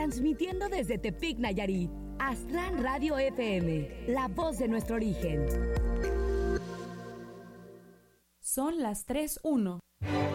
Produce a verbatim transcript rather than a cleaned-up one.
Transmitiendo desde Tepic, Nayarit, Aztlán Radio F M, la voz de nuestro origen. Son las tres uno.